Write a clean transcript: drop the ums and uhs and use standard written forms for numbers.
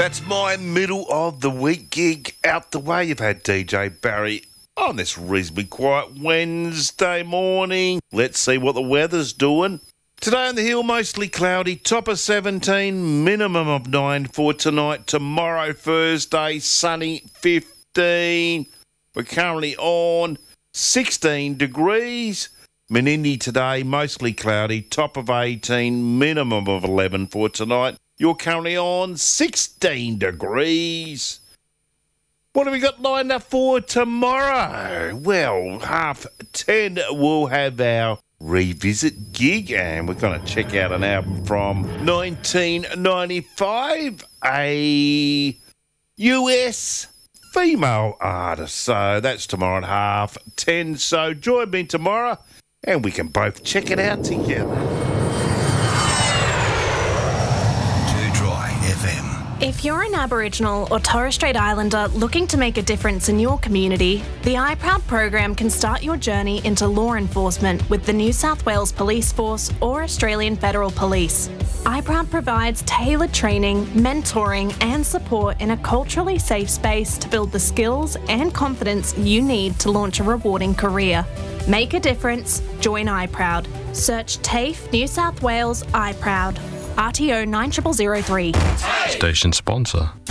That's my middle of the week gig out the way. You've had DJ Barry on this reasonably quiet Wednesday morning. Let's see what the weather's doing. Today on the hill, mostly cloudy, top of 17, minimum of 9 for tonight. Tomorrow, Thursday, sunny, 15. We're currently on 16 degrees. Menindee today, mostly cloudy, top of 18, minimum of 11 for tonight. You're currently on 16 degrees. What have we got lined up for tomorrow? Well, 10:30 we'll have our revisit gig, and we're going to check out an album from 1995, a US female artist. So that's tomorrow at 10:30. So join me tomorrow, and we can both check it out together. If you're an Aboriginal or Torres Strait Islander looking to make a difference in your community, the iProud program can start your journey into law enforcement with the New South Wales Police Force or Australian Federal Police. iProud provides tailored training, mentoring and support in a culturally safe space to build the skills and confidence you need to launch a rewarding career. Make a difference, join iProud. Search TAFE New South Wales iProud. RTO 9003. Station sponsor.